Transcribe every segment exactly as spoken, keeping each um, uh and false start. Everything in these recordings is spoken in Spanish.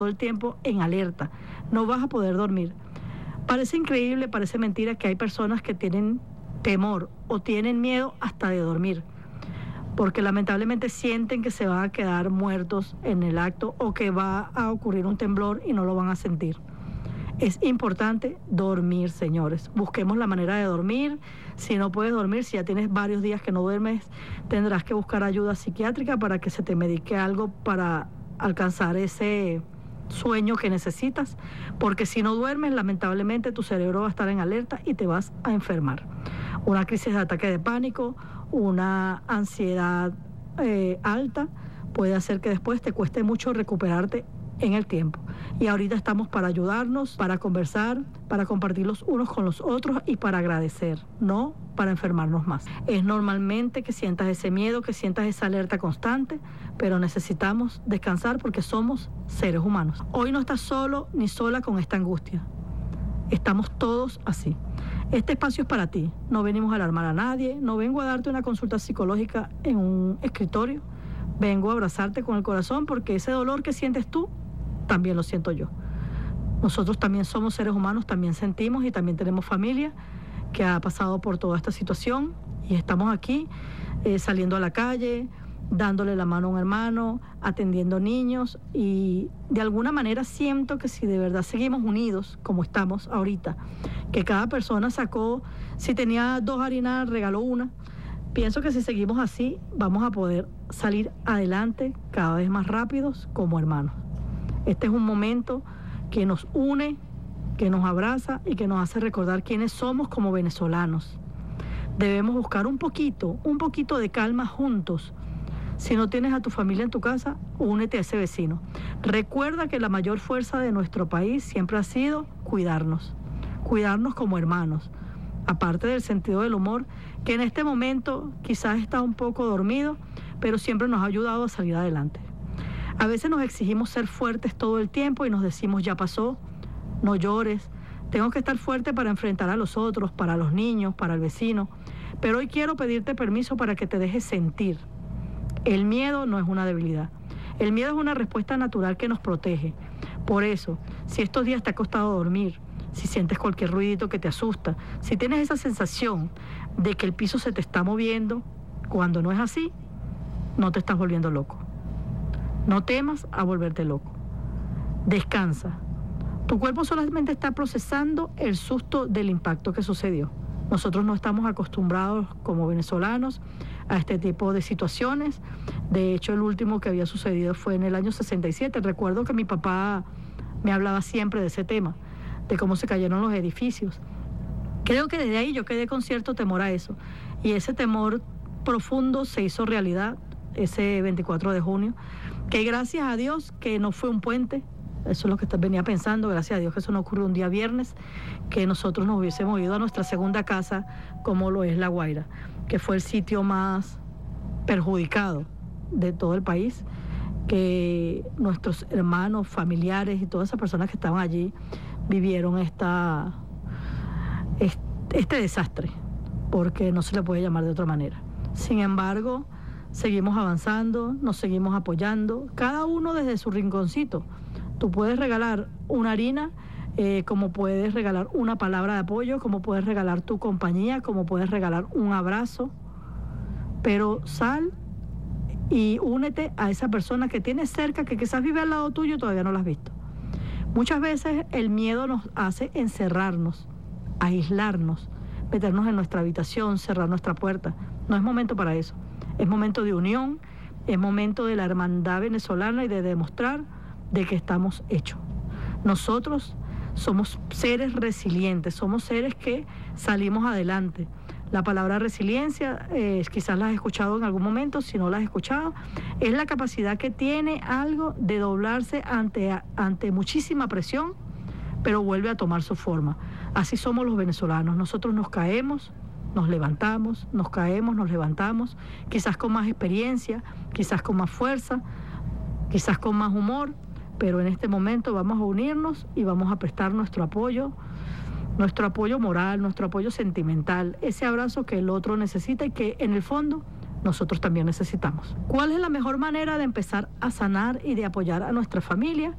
todo el tiempo en alerta. No vas a poder dormir. Parece increíble, parece mentira que hay personas que tienen temor o tienen miedo hasta de dormir, porque lamentablemente sienten que se van a quedar muertos en el acto o que va a ocurrir un temblor y no lo van a sentir. Es importante dormir, señores. Busquemos la manera de dormir. Si no puedes dormir, si ya tienes varios días que no duermes, tendrás que buscar ayuda psiquiátrica para que se te medique algo para alcanzar ese sueño que necesitas, porque si no duermes, lamentablemente tu cerebro va a estar en alerta y te vas a enfermar. Una crisis de ataque de pánico, una ansiedad eh, alta puede hacer que después te cueste mucho recuperarte en el tiempo. Y ahorita estamos para ayudarnos, para conversar, para compartir los unos con los otros y para agradecer, no para enfermarnos más. Es normalmente que sientas ese miedo, que sientas esa alerta constante, pero necesitamos descansar porque somos seres humanos. Hoy no estás solo ni sola con esta angustia. Estamos todos así. Este espacio es para ti. No venimos a alarmar a nadie, no vengo a darte una consulta psicológica en un escritorio. Vengo a abrazarte con el corazón porque ese dolor que sientes tú, también lo siento yo. Nosotros también somos seres humanos, también sentimos y también tenemos familia que ha pasado por toda esta situación y estamos aquí eh, saliendo a la calle, dándole la mano a un hermano, atendiendo niños y de alguna manera siento que si de verdad seguimos unidos como estamos ahorita, que cada persona sacó, si tenía dos harinas regaló una, pienso que si seguimos así vamos a poder salir adelante cada vez más rápidos como hermanos. Este es un momento que nos une, que nos abraza y que nos hace recordar quiénes somos como venezolanos. Debemos buscar un poquito, un poquito de calma juntos. Si no tienes a tu familia en tu casa, únete a ese vecino. Recuerda que la mayor fuerza de nuestro país siempre ha sido cuidarnos, cuidarnos como hermanos. Aparte del sentido del humor, que en este momento quizás está un poco dormido, pero siempre nos ha ayudado a salir adelante. A veces nos exigimos ser fuertes todo el tiempo y nos decimos, ya pasó, no llores, tengo que estar fuerte para enfrentar a los otros, para los niños, para el vecino. Pero hoy quiero pedirte permiso para que te dejes sentir. El miedo no es una debilidad. El miedo es una respuesta natural que nos protege. Por eso, si estos días te ha costado dormir, si sientes cualquier ruidito que te asusta, si tienes esa sensación de que el piso se te está moviendo, cuando no es así, no te estás volviendo loco. No temas a volverte loco. Descansa. Tu cuerpo solamente está procesando el susto del impacto que sucedió. Nosotros no estamos acostumbrados como venezolanos a este tipo de situaciones. De hecho, el último que había sucedido fue en el año sesenta y siete. Recuerdo que mi papá me hablaba siempre de ese tema, de cómo se cayeron los edificios. Creo que desde ahí yo quedé con cierto temor a eso. Y ese temor profundo se hizo realidad ese veinticuatro de junio, que gracias a Dios que no fue un puente. Eso es lo que venía pensando, gracias a Dios que eso no ocurrió un día viernes, que nosotros nos hubiésemos ido a nuestra segunda casa, como lo es La Guaira, que fue el sitio más perjudicado de todo el país, que nuestros hermanos, familiares y todas esas personas que estaban allí vivieron esta, este desastre, porque no se le puede llamar de otra manera. Sin embargo, seguimos avanzando, nos seguimos apoyando, cada uno desde su rinconcito. Tú puedes regalar una harina, eh, como puedes regalar una palabra de apoyo, como puedes regalar tu compañía, como puedes regalar un abrazo, pero sal y únete a esa persona que tienes cerca, que quizás vive al lado tuyo y todavía no la has visto. Muchas veces el miedo nos hace encerrarnos, aislarnos, meternos en nuestra habitación, cerrar nuestra puerta. No es momento para eso. Es momento de unión, es momento de la hermandad venezolana y de demostrar de que estamos hechos. Nosotros somos seres resilientes, somos seres que salimos adelante. La palabra resiliencia, eh, quizás la has escuchado en algún momento, si no la has escuchado, es la capacidad que tiene algo de doblarse ante, ante muchísima presión, pero vuelve a tomar su forma. Así somos los venezolanos. Nosotros nos caemos, nos levantamos, nos caemos, nos levantamos, quizás con más experiencia, quizás con más fuerza, quizás con más humor, pero en este momento vamos a unirnos y vamos a prestar nuestro apoyo, nuestro apoyo moral, nuestro apoyo sentimental, ese abrazo que el otro necesita y que en el fondo nosotros también necesitamos. ¿Cuál es la mejor manera de empezar a sanar y de apoyar a nuestra familia?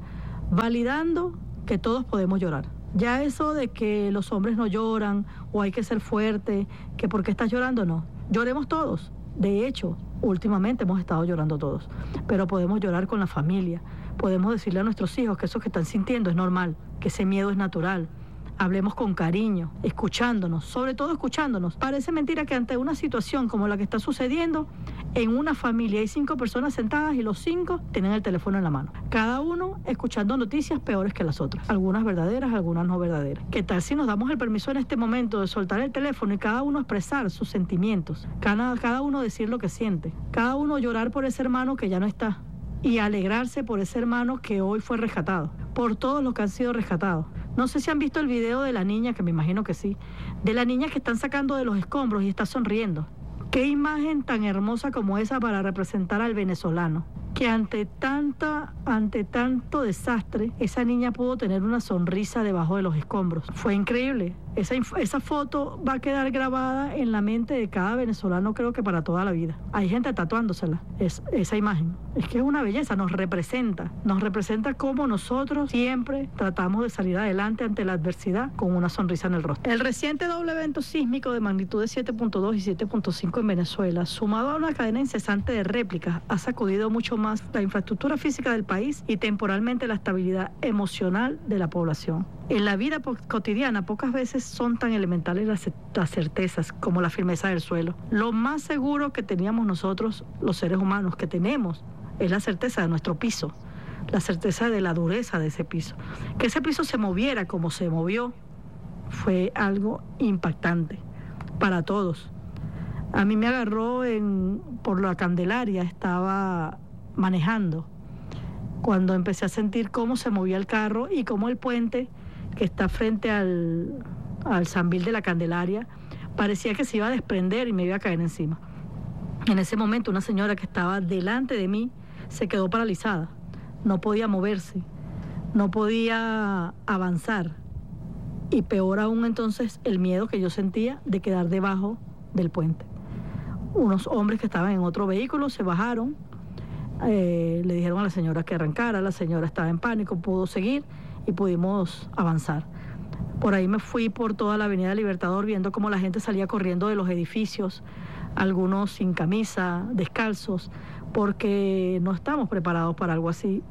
validando que todos podemos llorar. Ya eso de que los hombres no lloran o hay que ser fuerte, que por qué estás llorando, no. Lloremos todos. De hecho, últimamente hemos estado llorando todos, pero podemos llorar con la familia. Podemos decirle a nuestros hijos que eso que están sintiendo es normal, que ese miedo es natural. Hablemos con cariño, escuchándonos, sobre todo escuchándonos. Parece mentira que ante una situación como la que está sucediendo, en una familia hay cinco personas sentadas y los cinco tienen el teléfono en la mano. Cada uno escuchando noticias peores que las otras. Algunas verdaderas, algunas no verdaderas. ¿Qué tal si nos damos el permiso en este momento de soltar el teléfono y cada uno expresar sus sentimientos? Cada, cada uno decir lo que siente. Cada uno llorar por ese hermano que ya no está. Y alegrarse por ese hermano que hoy fue rescatado. Por todos los que han sido rescatados. No sé si han visto el video de la niña, que me imagino que sí, de la niña que están sacando de los escombros y está sonriendo. Qué imagen tan hermosa como esa para representar al venezolano, que ante tanta, ante tanto desastre, esa niña pudo tener una sonrisa debajo de los escombros. Fue increíble. Esa, esa foto va a quedar grabada en la mente de cada venezolano, creo que para toda la vida. Hay gente tatuándosela, es, esa imagen. Es que es una belleza, nos representa. Nos representa cómo nosotros siempre tratamos de salir adelante ante la adversidad con una sonrisa en el rostro. El reciente doble evento sísmico de magnitud de siete punto dos y siete punto cinco en Venezuela, sumado a una cadena incesante de réplicas, ha sacudido mucho más la infraestructura física del país y temporalmente la estabilidad emocional de la población. En la vida cotidiana pocas veces son tan elementales las, las certezas como la firmeza del suelo. Lo más seguro que teníamos nosotros, los seres humanos, que tenemos, es la certeza de nuestro piso, la certeza de la dureza de ese piso. Que ese piso se moviera como se movió fue algo impactante para todos. A mí me agarró en, por la Candelaria, estaba manejando, cuando empecé a sentir cómo se movía el carro y cómo el puente que está frente al, al Sambil de la Candelaria parecía que se iba a desprender y me iba a caer encima. En ese momento una señora que estaba delante de mí se quedó paralizada, no podía moverse, no podía avanzar y peor aún entonces el miedo que yo sentía de quedar debajo del puente. Unos hombres que estaban en otro vehículo se bajaron, eh, le dijeron a la señora que arrancara, la señora estaba en pánico, pudo seguir y pudimos avanzar. Por ahí me fui por toda la Avenida Libertador viendo cómo la gente salía corriendo de los edificios, algunos sin camisa, descalzos, porque no estamos preparados para algo así.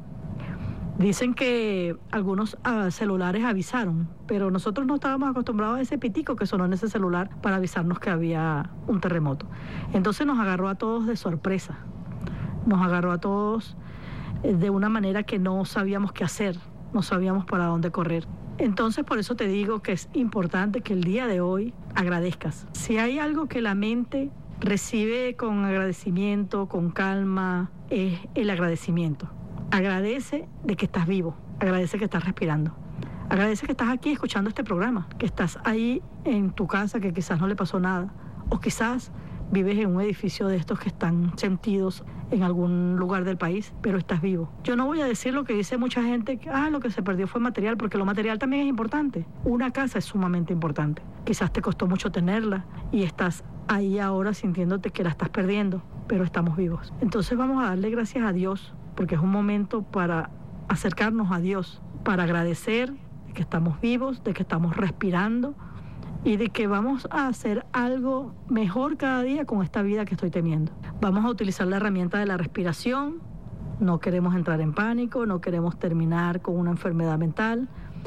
Dicen que algunos uh, celulares avisaron, pero nosotros no estábamos acostumbrados a ese pitico que sonó en ese celular para avisarnos que había un terremoto. Entonces nos agarró a todos de sorpresa, nos agarró a todos eh, de una manera que no sabíamos qué hacer, no sabíamos para dónde correr. Entonces por eso te digo que es importante que el día de hoy agradezcas. Si hay algo que la mente recibe con agradecimiento, con calma, es el agradecimiento. Agradece de que estás vivo, agradece que estás respirando, agradece que estás aquí escuchando este programa, que estás ahí en tu casa, que quizás no le pasó nada, o quizás vives en un edificio de estos que están sentidos en algún lugar del país, pero estás vivo. Yo no voy a decir lo que dice mucha gente, que ah, lo que se perdió fue material, porque lo material también es importante. Una casa es sumamente importante. Quizás te costó mucho tenerla y estás ahí ahora sintiéndote que la estás perdiendo, pero estamos vivos. Entonces vamos a darle gracias a Dios, porque es un momento para acercarnos a Dios, para agradecer de que estamos vivos, de que estamos respirando y de que vamos a hacer algo mejor cada día con esta vida que estoy teniendo. Vamos a utilizar la herramienta de la respiración, no queremos entrar en pánico, no queremos terminar con una enfermedad mental,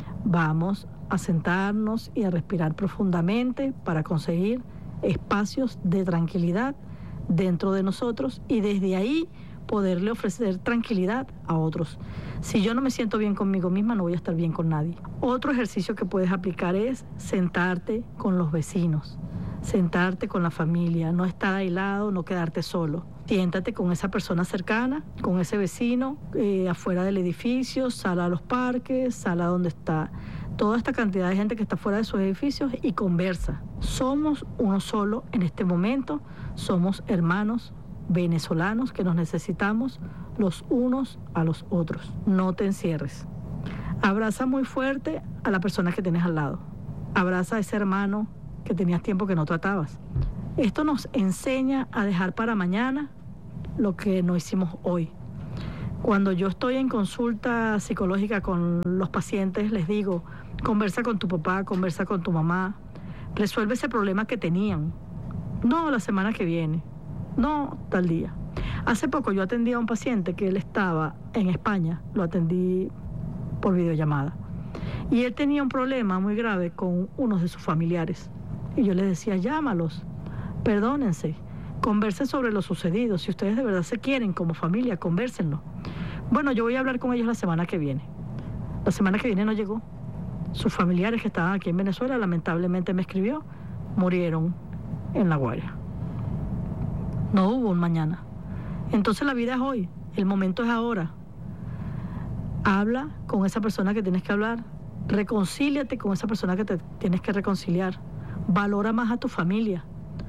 vamos a sentarnos y a respirar profundamente para conseguir espacios de tranquilidad dentro de nosotros y desde ahí poderle ofrecer tranquilidad a otros. Si yo no me siento bien conmigo misma, no voy a estar bien con nadie. Otro ejercicio que puedes aplicar es sentarte con los vecinos, sentarte con la familia, no estar aislado, no quedarte solo. Siéntate con esa persona cercana, con ese vecino, eh, afuera del edificio, sal a los parques, sal a donde está toda esta cantidad de gente que está fuera de sus edificios y conversa. Somos uno solo en este momento, somos hermanos venezolanos que nos necesitamos los unos a los otros. No te encierres. Abraza muy fuerte a la persona que tienes al lado. Abraza a ese hermano que tenías tiempo que no tratabas. Esto nos enseña a dejar para mañana lo que no hicimos hoy. Cuando yo estoy en consulta psicológica con los pacientes, les digo, conversa con tu papá, conversa con tu mamá, resuelve ese problema que tenían. No la semana que viene, no tal día. Hace poco yo atendí a un paciente que él estaba en España, lo atendí por videollamada. Y él tenía un problema muy grave con uno de sus familiares. Y yo le decía, llámalos, perdónense, conversen sobre lo sucedido. Si ustedes de verdad se quieren como familia, convérsenlo. Bueno, yo voy a hablar con ellos la semana que viene. La semana que viene no llegó. Sus familiares que estaban aquí en Venezuela, lamentablemente me escribió, murieron en La Guaira. No hubo un mañana. Entonces la vida es hoy, el momento es ahora. Habla con esa persona que tienes que hablar, reconcíliate con esa persona que te tienes que reconciliar, valora más a tu familia.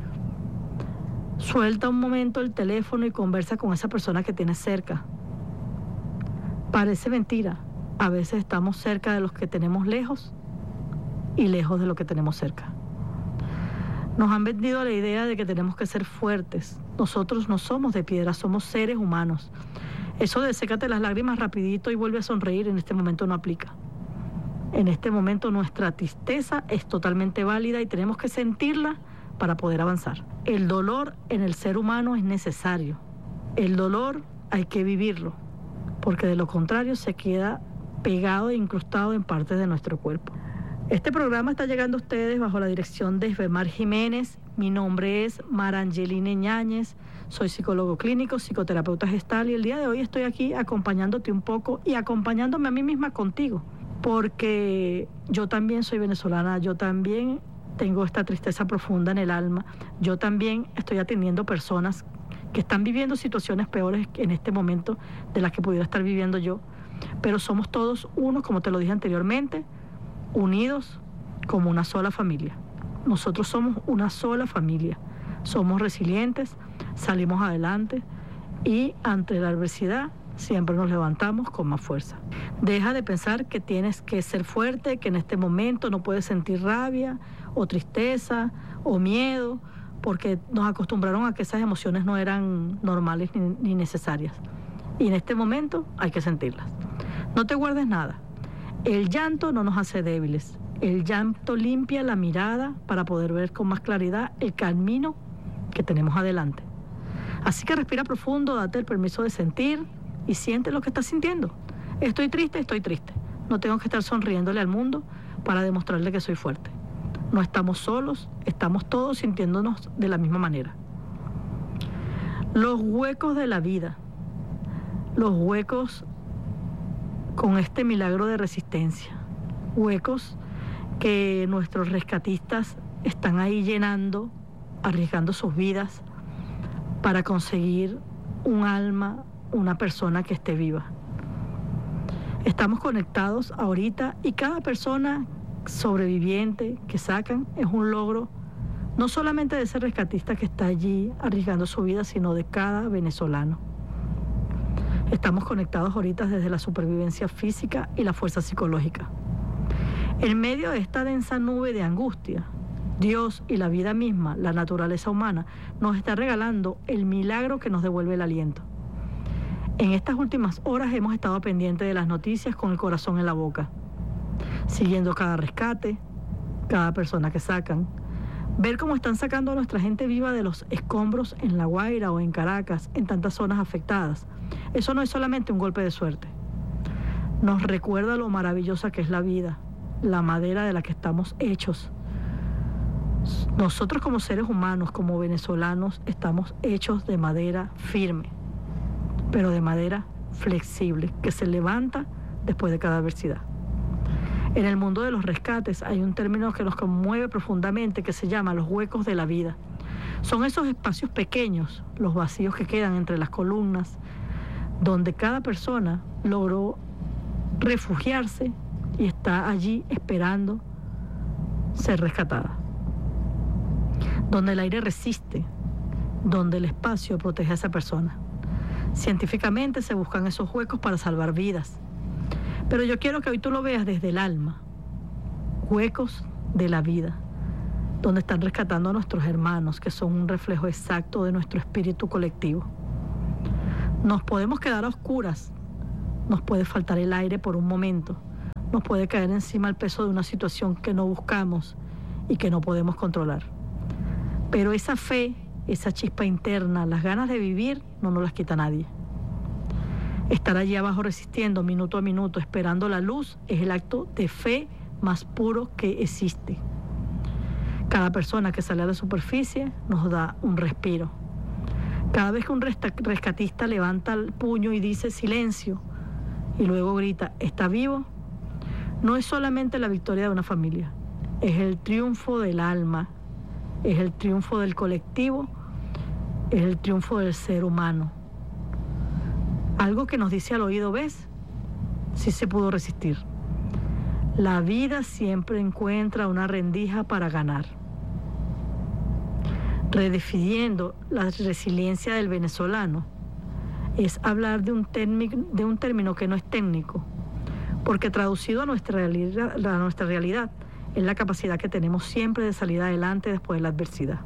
Suelta un momento el teléfono y conversa con esa persona que tienes cerca. Parece mentira, a veces estamos cerca de los que tenemos lejos y lejos de los que tenemos cerca. Nos han vendido la idea de que tenemos que ser fuertes. Nosotros no somos de piedra, somos seres humanos. Eso de sécate las lágrimas rapidito y vuelve a sonreír en este momento no aplica. En este momento nuestra tristeza es totalmente válida y tenemos que sentirla para poder avanzar. El dolor en el ser humano es necesario. El dolor hay que vivirlo, porque de lo contrario se queda pegado e incrustado en partes de nuestro cuerpo. Este programa está llegando a ustedes bajo la dirección de Esbemar Jiménez. Mi nombre es Marangeline Ñáñez, soy psicólogo clínico, psicoterapeuta gestal y el día de hoy estoy aquí acompañándote un poco y acompañándome a mí misma contigo, porque yo también soy venezolana, yo también tengo esta tristeza profunda en el alma, yo también estoy atendiendo personas que están viviendo situaciones peores en este momento de las que pudiera estar viviendo yo, pero somos todos uno, como te lo dije anteriormente, unidos como una sola familia. Nosotros somos una sola familia, somos resilientes, salimos adelante y ante la adversidad siempre nos levantamos con más fuerza. Deja de pensar que tienes que ser fuerte, que en este momento no puedes sentir rabia o tristeza o miedo, porque nos acostumbraron a que esas emociones no eran normales ni, ni necesarias. Y en este momento hay que sentirlas. No te guardes nada. El llanto no nos hace débiles. El llanto limpia la mirada para poder ver con más claridad el camino que tenemos adelante. Así que respira profundo, date el permiso de sentir y siente lo que estás sintiendo. Estoy triste, estoy triste. No tengo que estar sonriéndole al mundo para demostrarle que soy fuerte. No estamos solos, estamos todos sintiéndonos de la misma manera. Los huecos de la vida, los huecos con este milagro de resistencia, huecos que nuestros rescatistas están ahí llenando, arriesgando sus vidas para conseguir un alma, una persona que esté viva. Estamos conectados ahorita y cada persona sobreviviente que sacan es un logro no solamente de ese rescatista que está allí arriesgando su vida, sino de cada venezolano. Estamos conectados ahorita desde la supervivencia física y la fuerza psicológica. En medio de esta densa nube de angustia, Dios y la vida misma, la naturaleza humana, nos está regalando el milagro que nos devuelve el aliento. En estas últimas horas hemos estado pendientes de las noticias con el corazón en la boca, siguiendo cada rescate, cada persona que sacan, ver cómo están sacando a nuestra gente viva de los escombros en La Guaira o en Caracas, en tantas zonas afectadas. Eso no es solamente un golpe de suerte. Nos recuerda lo maravillosa que es la vida, la madera de la que estamos hechos. Nosotros como seres humanos, como venezolanos, estamos hechos de madera firme, pero de madera flexible, que se levanta después de cada adversidad. En el mundo de los rescates hay un término que nos conmueve profundamente que se llama los huecos de la vida. Son esos espacios pequeños, los vacíos que quedan entre las columnas, donde cada persona logró refugiarse y está allí esperando ser rescatada. Donde el aire resiste, donde el espacio protege a esa persona. Científicamente se buscan esos huecos para salvar vidas. Pero yo quiero que hoy tú lo veas desde el alma. Huecos de la vida, donde están rescatando a nuestros hermanos, que son un reflejo exacto de nuestro espíritu colectivo. Nos podemos quedar a oscuras Nos puede faltar el aire por un momento. Nos puede caer encima el peso de una situación que no buscamos y que no podemos controlar. Pero esa fe, esa chispa interna, las ganas de vivir, no nos las quita nadie. Estar allí abajo resistiendo minuto a minuto, esperando la luz, es el acto de fe más puro que existe. Cada persona que sale a la superficie nos da un respiro. Cada vez que un rescatista levanta el puño y dice silencio y luego grita ¿está vivo?, no es solamente la victoria de una familia, es el triunfo del alma, es el triunfo del colectivo, es el triunfo del ser humano. Algo que nos dice al oído, ¿ves? Sí se pudo resistir. La vida siempre encuentra una rendija para ganar. Redefiniendo la resiliencia del venezolano es hablar de un, término, de un término que no es técnico, porque traducido a nuestra realidad, a nuestra realidad es la capacidad que tenemos siempre de salir adelante después de la adversidad.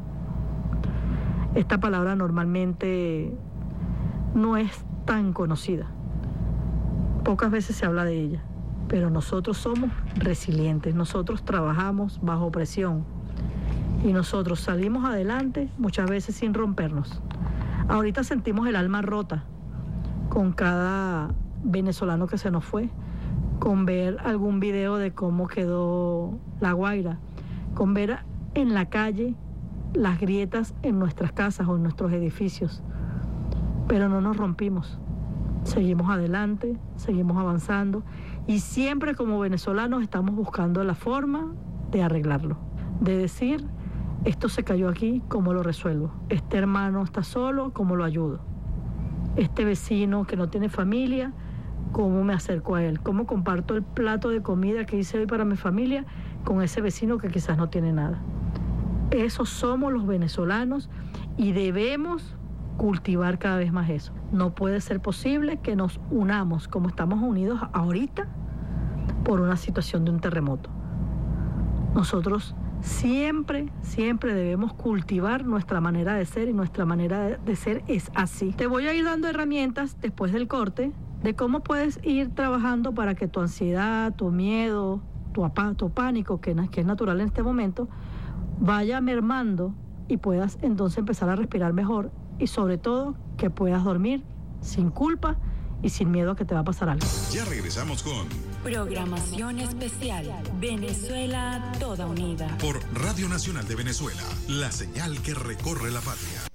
Esta palabra normalmente no es tan conocida. Pocas veces se habla de ella, pero nosotros somos resilientes, nosotros trabajamos bajo presión y nosotros salimos adelante muchas veces sin rompernos. Ahorita sentimos el alma rota con cada venezolano que se nos fue, con ver algún video de cómo quedó La Guaira, con ver en la calle las grietas en nuestras casas o en nuestros edificios. Pero no nos rompimos, seguimos adelante, seguimos avanzando y siempre como venezolanos estamos buscando la forma de arreglarlo, de decir, esto se cayó aquí, ¿cómo lo resuelvo? Este hermano está solo, ¿cómo lo ayudo? Este vecino que no tiene familia, ¿cómo me acerco a él? ¿Cómo comparto el plato de comida que hice hoy para mi familia con ese vecino que quizás no tiene nada? Esos somos los venezolanos y debemos cultivar cada vez más eso. No puede ser posible que nos unamos como estamos unidos ahorita por una situación de un terremoto. Nosotros siempre, siempre debemos cultivar nuestra manera de ser y nuestra manera de ser es así. Te voy a ir dando herramientas después del corte de cómo puedes ir trabajando para que tu ansiedad, tu miedo, tu, apa, tu pánico, que, que es natural en este momento, vaya mermando y puedas entonces empezar a respirar mejor y sobre todo que puedas dormir sin culpa y sin miedo a que te va a pasar algo. Ya regresamos con Programación Especial Venezuela Toda Unida por Radio Nacional de Venezuela, la señal que recorre la patria.